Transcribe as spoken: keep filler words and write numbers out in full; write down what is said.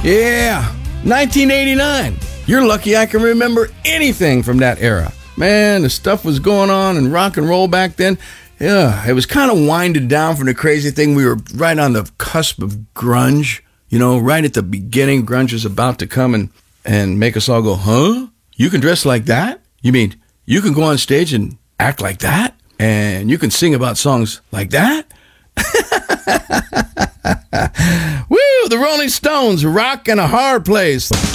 Yeah, nineteen eighty-nine. You're lucky I can remember anything from that era. Man, the stuff was going on in rock and roll back then. Yeah, it was kind of winded down from the crazy thing. We were right on the cusp of grunge. You know, right at the beginning, grunge was about to come and, and make us all go, huh? You can dress like that? You mean you can go on stage and act like that? And you can sing about songs like that? Woo! The Rolling Stones, rock in a hard place.